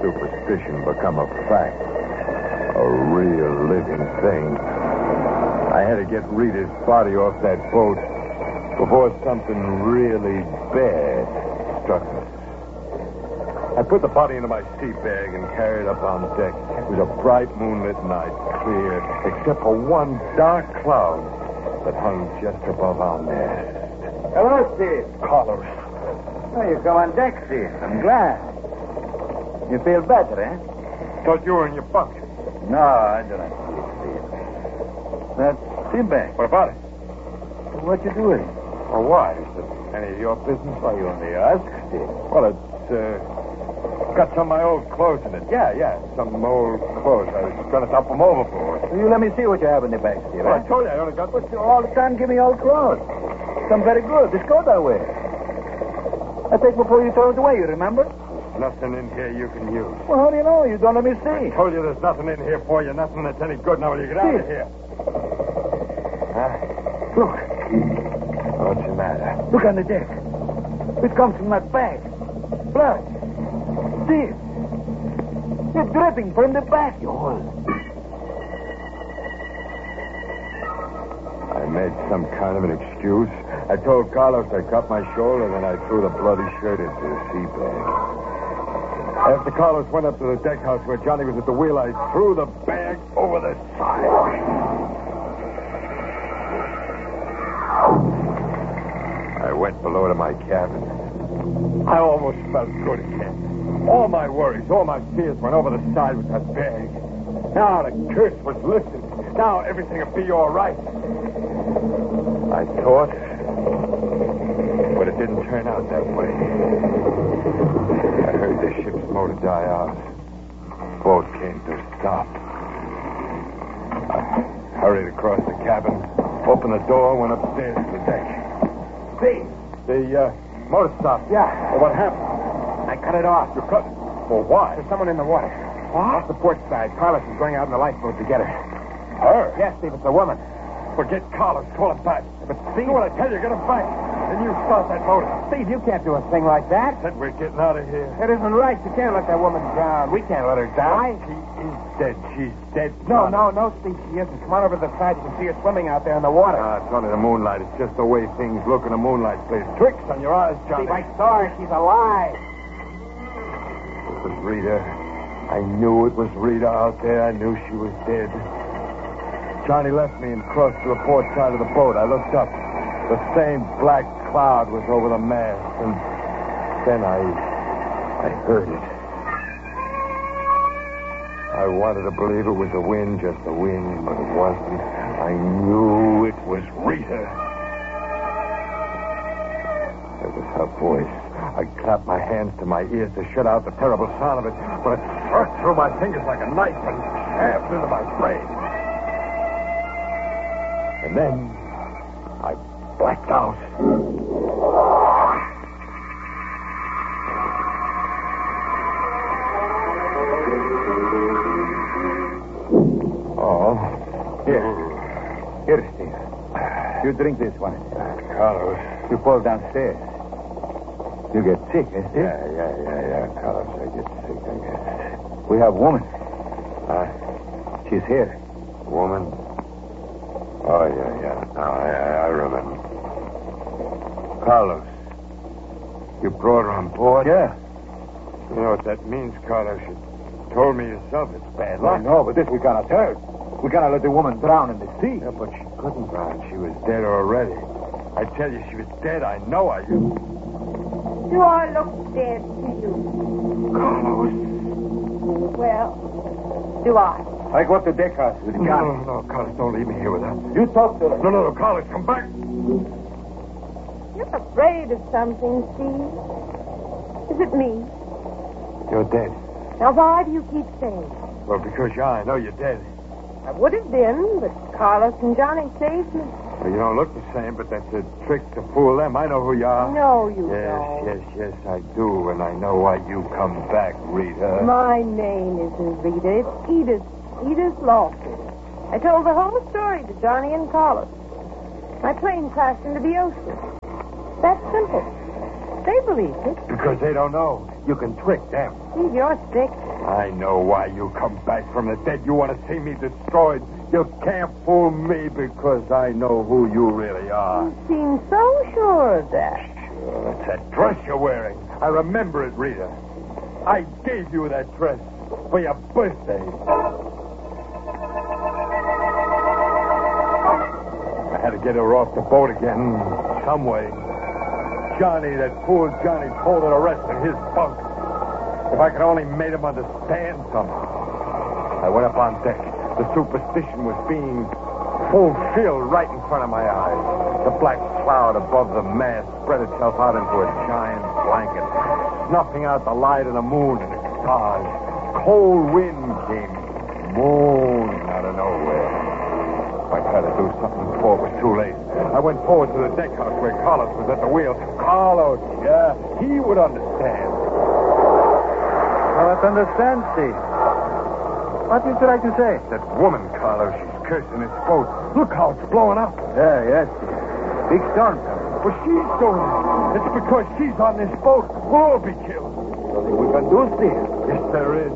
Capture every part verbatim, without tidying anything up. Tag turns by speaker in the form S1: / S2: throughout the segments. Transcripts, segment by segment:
S1: superstition become a fact. A real living thing. I had to get Rita's body off that boat before something really bad struck us. I put the body into my seat bag and carried it up on deck. It was a bright moonlit night, clear, except for one dark cloud that hung just above our mast.
S2: Hello, Steve.
S1: Carlos.
S2: Oh, you come on deck, Steve. I'm glad. You feel better, eh?
S1: Thought you were in your bunk.
S2: No, I do not feel it, Steve. That's Sinbad.
S1: What about it?
S2: What you doing?
S1: Or why? Is it any of your business?
S2: Why, you only ask, Steve.
S1: Well, it's, uh... got some of my old clothes in it. Yeah, yeah, some old clothes. I was going to dump them overboard.
S2: Will you let me see what you have in the bag, Steve?
S1: Well,
S2: eh?
S1: I told you I only got...
S2: But you all the time give me old clothes. Some very good. This coat I wear. I take before you throw it away, you remember?
S1: Nothing in here you can use.
S2: Well, how do you know? You don't let me see.
S1: I told you there's nothing in here for you, nothing that's any good. Now, will you get out of here? Huh?
S2: Look.
S1: What's the matter?
S2: Look on the deck. It comes from that bag. Blood. Steve. It's dripping from the back, you hold.
S1: I made some kind of an excuse. I told Carlos I cut my shoulder, then I threw the bloody shirt into the sea bag. After Carlos went up to the deck house where Johnny was at the wheel, I threw the bag over the side. I went below to my cabin. I almost felt good again. All my worries, all my fears went over the side with that bag. Now the curse was lifted. Now everything would be all right. I thought, but it didn't turn out that way. I heard the ship's motor die out. The boat came to a stop. I hurried across the cabin, opened the door, went upstairs to the deck.
S2: See?
S1: The uh, motor stopped.
S2: Yeah.
S1: Well, what happened?
S2: I cut it off.
S1: You cut it? Well, why?
S2: There's someone in the water.
S1: What?
S2: Off the port side. Carlos is going out in the lifeboat to get her.
S1: Her?
S2: Yes, Steve, it's a woman.
S1: Forget Carlos. Call him back.
S2: But
S1: See
S2: Steve...
S1: what I tell you. Get him back. Then you start that motor.
S2: Steve, you can't do a thing like that.
S1: Said we're getting out of here.
S2: That isn't right. You can't let that woman drown. We can't let her die.
S1: She is dead. She's dead.
S2: No,
S1: Johnny.
S2: no, no, Steve, she isn't. Come on over to the side. You can see her swimming out there in the water.
S1: Ah, it's only the moonlight. It's just the way things look in the moonlight. Plays tricks on your eyes, Johnny.
S2: Steve, I saw her. She's alive.
S1: It was Rita. I knew it was Rita out there. I knew she was dead. Johnny left me and crossed to the port side of the boat. I looked up. The same black cloud was over the mast, and then I... I heard it. I wanted to believe it was the wind, just the wind, but it wasn't. I knew it was Rita. It was her voice. I clapped my hands to my ears to shut out the terrible sound of it, but it thrust through my fingers like a knife and stabbed into my brain. And then I blacked out. Oh.
S2: Here. Here, Steve. You drink this one.
S1: Carlos.
S2: You fall downstairs. You get sick, eh, Steve?
S1: Yeah, yeah, yeah, yeah, Carlos. I get sick, I guess.
S2: We have woman.
S1: Huh?
S2: She's here.
S1: Woman? Oh, yeah, yeah. Now, I, I, I remember. Carlos. You brought her on board?
S2: Yeah.
S1: You know what that means, Carlos. You told me yourself it's bad
S2: I
S1: luck.
S2: know, but this we cannot hurt. We cannot let the woman drown in the sea.
S1: Yeah, but she couldn't drown. She was dead already. I tell you, she was dead. I know I... You...
S3: You all look dead to you.
S1: Carlos.
S3: Well, do I?
S2: I go up to deck house with
S1: No,
S2: Johnny.
S1: no, no, Carlos, don't leave me here with her.
S2: You talk to her.
S1: No, no, no, Carlos, come back.
S3: You're afraid of something, Steve. Is it me?
S1: You're dead.
S3: Now, why do you keep saying that?
S1: Well, because you, I know you're dead.
S3: I would have been, but Carlos and Johnny saved me.
S1: Well, you don't look the same, but that's a trick to fool them. I know who you are.
S3: No, you
S1: Yes,
S3: don't.
S1: yes, yes, I do, and I know why you come back, Rita.
S3: My name isn't Rita. It's Edith. Edith Lawson. I told the whole story to Johnny and Carlos. My plane crashed into the ocean. That's simple. They believed it.
S1: Because they don't know. You can trick them.
S3: Steve, you're sick.
S1: I know why you come back from the dead. You want to see me destroyed. You can't fool me because I know who you really are.
S3: You seem so sure of that.
S1: Sure, it's that dress you're wearing. I remember it, Rita. I gave you that dress for your birthday. I had to get her off the boat again, some way. Johnny, that fool Johnny, told her to rest in his bunk. If I could only made him understand somehow. I went up on deck. The superstition was being fulfilled right in front of my eyes. The black cloud above the mast spread itself out into a giant blanket, snuffing out the light of the moon and the stars. Cold wind came moaning out of nowhere. I tried to do something before it was too late. I went forward to the deck house where Carlos was at the wheel. Carlos, yeah, he would understand.
S2: Well, let's understand, Steve. What would you like to say?
S1: That woman, Carlos, she's cursing this boat. Look how it's blowing up.
S2: Yeah, yes, Steve. Big storm coming.
S1: Well, she's doing it. It's because she's on this boat. We'll all be killed.
S2: Nothing we can do, Steve.
S1: Yes, there is.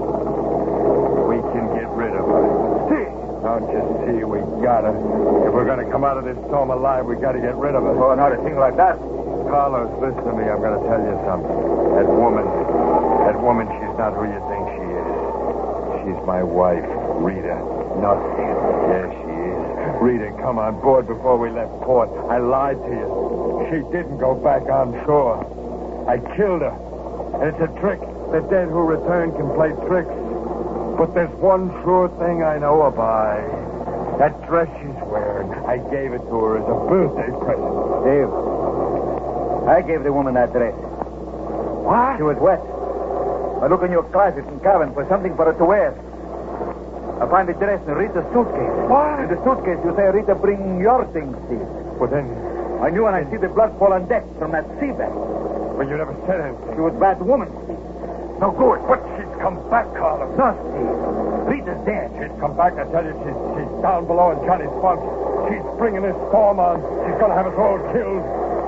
S1: We can get rid of her.
S2: Steve!
S1: Don't you see? We gotta. If we're gonna come out of this storm alive, we gotta get rid of her.
S2: Oh, not a thing like that.
S1: Carlos, listen to me. I'm gonna tell you something. That woman, that woman, she's not who you think she is. She's my wife, Rita.
S2: No, Steve.
S1: Yes, she is. Rita, come on board before we left port. I lied to you. She didn't go back on shore. I killed her. And it's a trick. The dead who return can play tricks. But there's one sure thing I know about. That dress she's wearing, I gave it to her as a birthday present.
S2: Steve, I gave the woman that dress.
S1: What?
S2: She was wet. I look in your closet and cabin for something for her to wear. I find the dress in Rita's suitcase.
S1: What?
S2: In the suitcase, you say, Rita, bring your things, Steve.
S1: Well, then...
S2: I knew when I see the blood fall on deck from that sea bag.
S1: Well, you never said anything.
S2: She was a bad woman, Steve.
S1: No good. But she's come back, Carlos.
S2: No, Steve. Rita's dead.
S1: She's come back. I tell you, she's, she's down below in Johnny's bunk. She's bringing this storm on. She's going to have us all killed.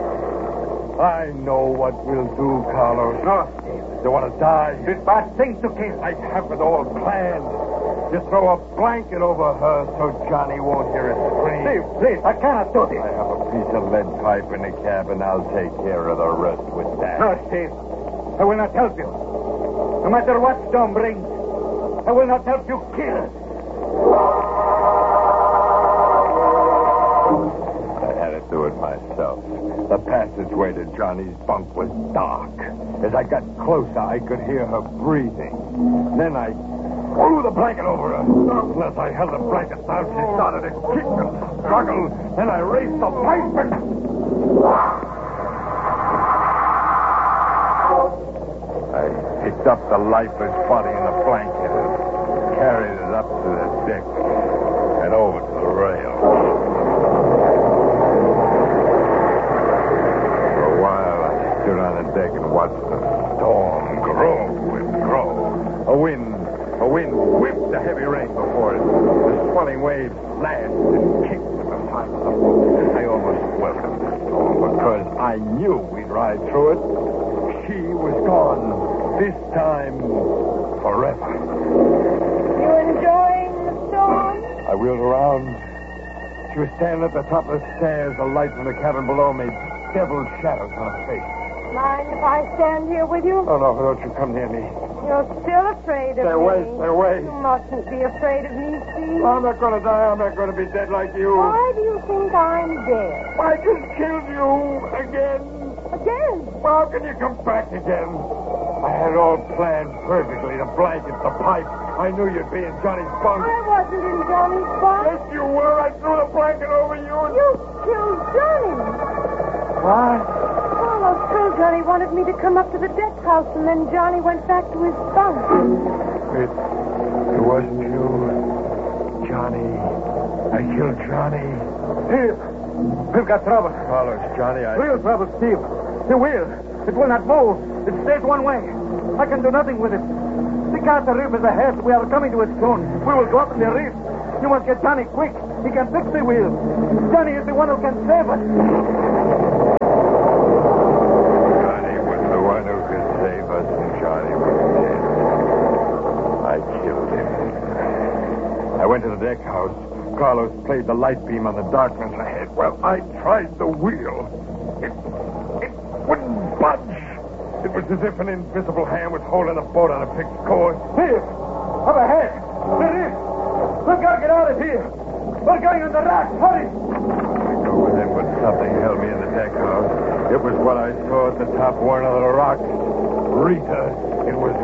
S1: I know what we'll do, Carlos.
S2: No, Steve.
S1: You want to die?
S2: It's bad thing to kill.
S1: I have it all planned. You throw a blanket over her so Johnny won't hear it scream.
S2: Steve, please, I cannot do this.
S1: I have a piece of lead pipe in the cabin. I'll take care of the rest with that.
S2: No, Steve. I will not help you. No matter what storm brings, I will not help you kill.
S1: I had to do it myself. The passageway to Johnny's bunk was dark. As I got closer, I could hear her breathing. Then I threw the blanket over her. As I held the blanket down, she started to kick and struggle. Then I raised the pipe and... I picked up the lifeless body in the blanket and carried it up to the deck and over to the rail. For a while, I stood on the deck and watched the storm grow and grow. A wind, a wind whipped the heavy rain before it. The swelling waves lashed and kicked at the side of the boat. I almost welcomed the storm because I knew we'd ride through it. She was gone. This time, forever.
S3: You enjoying the storm?
S1: I wheeled around. She was standing at the top of the stairs. The light from the cabin below made devil shadows on her face.
S3: Mind if I stand here with you?
S1: Oh, no, don't you come near me.
S3: You're still afraid of
S1: Stay
S3: me.
S1: away, stay away.
S3: You mustn't be afraid of me, Steve.
S1: I'm not going to die. I'm not going to be dead like you.
S3: Why do you think I'm dead?
S1: I just killed you again.
S3: Again?
S1: How can you come back again? I had it all planned perfectly. The blanket, the pipe. I knew you'd be in Johnny's bunk.
S3: I wasn't in Johnny's bunk.
S1: Yes, you were. I threw the blanket over you and...
S3: You killed Johnny.
S1: What?
S3: Carlos told Johnny wanted me to come up to the deck house, and then Johnny went back to his bunk.
S1: It, it wasn't you. Johnny. I killed Johnny.
S2: Steve, we've got trouble.
S1: Carlos, Johnny, I...
S2: Real trouble, Steve. The wheel. It will not move. It stays one way. I can do nothing with it. The Carter Reef is ahead. We are coming to it soon. We will go up in the reef. You must get Johnny quick. He can fix the wheel. Johnny is the one who can save us.
S1: God went to the deck house. Carlos played the light beam on the darkness ahead. Well, I tried the wheel. It, it wouldn't budge. It was as if an invisible hand was holding the boat on a fixed course.
S2: Here, up ahead. There is. We've got to get out of here. We're going on the raft. Hurry.
S1: I go with him, but something held me in the deck house. It was what I saw at the top of one of the rocks. Rita. It was